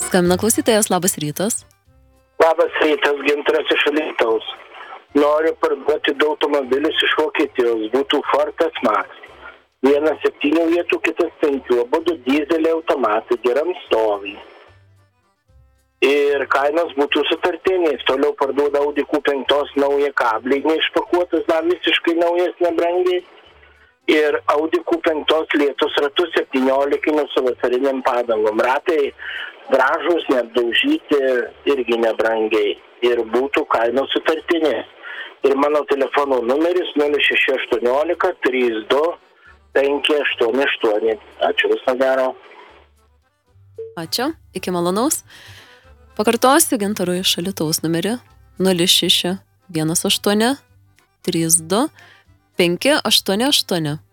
Skambina klausytojas, labas rytas. Labas rytas, Gintaras iš Alytaus. Noriu parduoti du automobilius iš Vokietijos. Būtų Ford Max. Vienas 7 vietų, kitas 5. Abudu dyzeliai automatai, geram stovį. Ir kainos būtų sutartinės. Toliau parduoda Audi Q5 naują kablį, neišpakuotas, dar visiškai naujas, nebrangiai. Ir Audi Q5 lietus ratus 17 su vasariniam padangom. Ratai gražus, neapdaužyti, irgi nebrangiai. Ir būtų kainos sutartinės. Ir mano telefono numeris 0618 32 588. Ačiū, viso gero. Ačiū, iki malonaus. Pakartosiu Gintarui iš Alytaus numerį 0618 32 588.